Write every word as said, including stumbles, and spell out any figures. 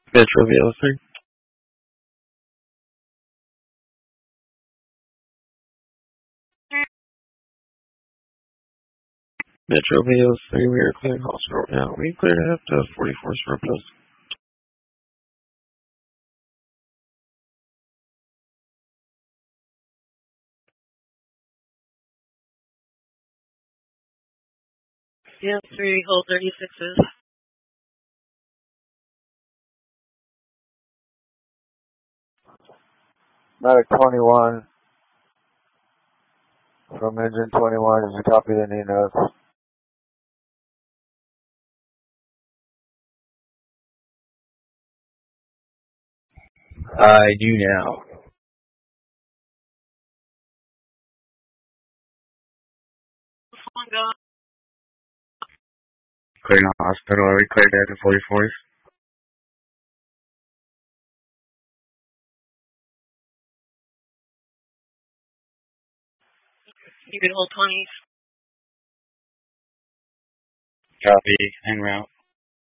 Metro V L three. Metro V L three, we are clearing hospital now. We cleared it up to forty-four surplus. Yeah, three, hold thirty-sixes. Medic twenty-one from engine twenty-one, is a copy the knee notes. I do now. Clearing the hospital, are we cleared at the forty-fours? You can hold twenties. Copy, en route.